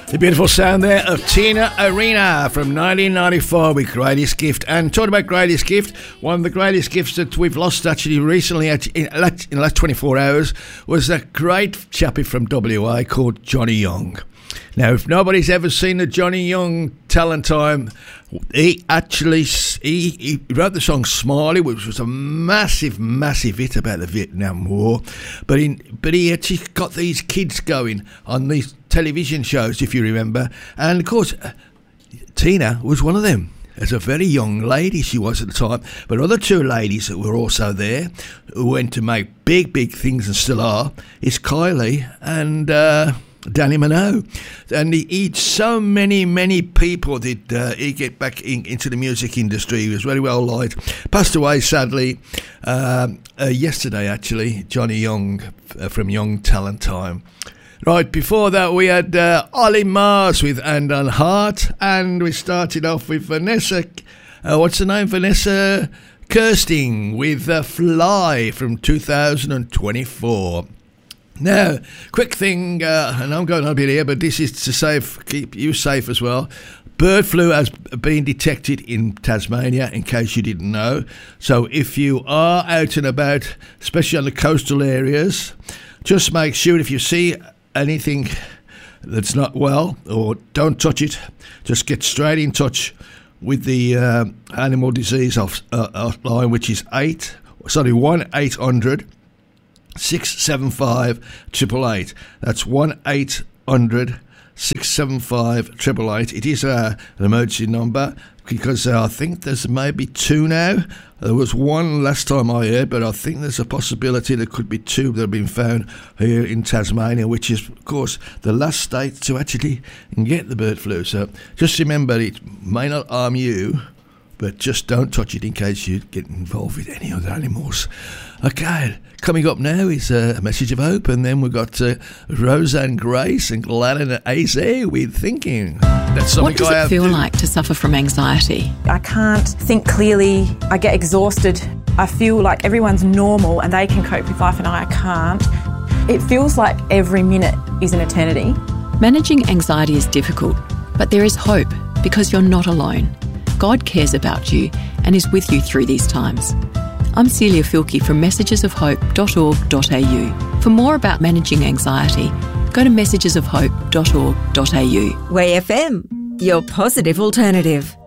The beautiful sound there of Tina Arena from 1994 with Greatest Gift. And talking about Greatest Gift, one of the greatest gifts that we've lost actually recently in the last 24 hours was a great chappie from WA called Johnny Young. Now, if nobody's ever seen the Johnny Young Talent Time, he wrote the song Smiley, which was a massive hit about the Vietnam War. But he actually got these kids going on these television shows, if you remember. And, of course, Tina was one of them. As a very young lady she was at the time. But other two ladies that were also there, who went to make big things and still are, is Kylie and Danny Minogue. And he so many people did he get back into the music industry. He was very well liked. Passed away sadly yesterday actually, Johnny Young from Young Talent Time. Right, before that we had Ollie Mars with And on Heart, and we started off with Vanessa, what's her name? Vanessa Kirsting with Fly from 2024. Now, quick thing, and I'm going on a bit here, but this is to keep you safe as well. Bird flu has been detected in Tasmania, in case you didn't know. So if you are out and about, especially on the coastal areas, just make sure if you see anything that's not well, or don't touch it, just get straight in touch with the animal disease line, which is 1-800 675 888. That's 1-800 675 888. It is an emergency number, because I think there's maybe two now. There was one last time I heard, but I think there's a possibility there could be two that have been found here in Tasmania, which is, of course, the last state to actually get the bird flu. So just remember, it may not harm you, but just don't touch it in case you get involved with any other animals. Okay, coming up now is a message of hope, and then we've got Roseanne Grace and Gladden Aze with Thinking. That's what does it feel like to suffer from anxiety? I can't think clearly. I get exhausted. I feel like everyone's normal and they can cope with life and I can't. It feels like every minute is an eternity. Managing anxiety is difficult, but there is hope because you're not alone. God cares about you and is with you through these times. I'm Celia Filkey from messagesofhope.org.au. For more about managing anxiety, go to messagesofhope.org.au. Way FM, your positive alternative.